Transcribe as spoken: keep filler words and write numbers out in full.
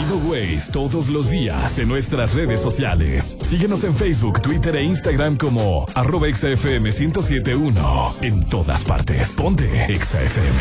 Chido Ways todos los días en nuestras redes sociales. Síguenos en Facebook, Twitter e Instagram como arroba Exa F M ciento siete punto uno. En todas partes. Ponte Exa F M.